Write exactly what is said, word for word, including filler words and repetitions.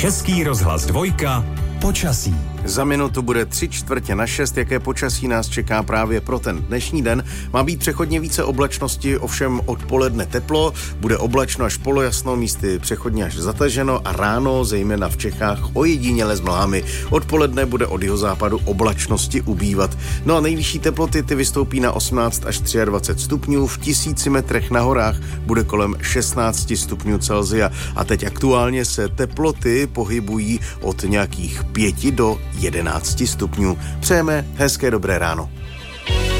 Český rozhlas dvojka. Počasí. Za minutu bude tři čtvrtě na šest, jaké počasí nás čeká právě pro ten dnešní den. Má být přechodně více oblačnosti, ovšem odpoledne teplo, bude oblačno až polojasno, místy přechodně až zataženo a ráno, zejména v Čechách, ojediněle s mlhámi. Odpoledne bude od jihozápadu oblačnosti ubývat. No a nejvyšší teploty ty vystoupí na osmnáct až dvacet tři stupňů, v tisíci metrech na horách bude kolem šestnáct stupňů Celsia a teď aktuálně se teploty pohybují od nějakých pěti do jedenácti stupňů. Přejeme hezké dobré ráno.